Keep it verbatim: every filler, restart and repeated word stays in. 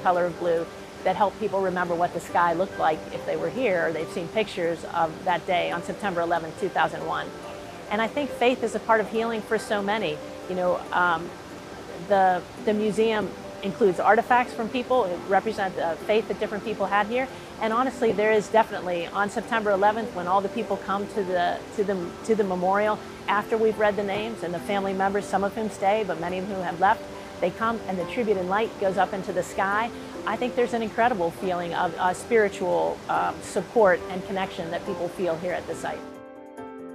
color of blue that help people remember what the sky looked like if they were here, or they've seen pictures of that day on September eleventh, two thousand one. And I think faith is a part of healing for so many. You know, um, the, the museum includes artifacts from people who represent the faith that different people had here. And honestly, there is definitely, on September eleventh, when all the people come to the, to the, to the memorial, after we've read the names, and the family members, some of whom stay, but many of whom have left, they come and the tribute and light goes up into the sky. I think there's an incredible feeling of uh, spiritual uh, support and connection that people feel here at the site.